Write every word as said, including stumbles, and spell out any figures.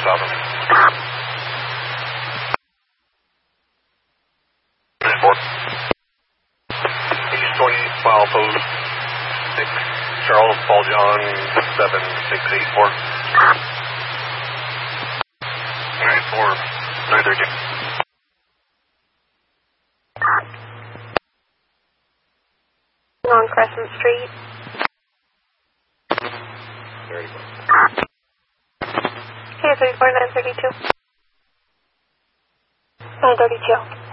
seven. Report. East twenty, mile post six, Charles Paul John seven six eight four. nine four, nine thirty. On Crescent Street. K thirty-four, nine thirty-two. nine thirty-two.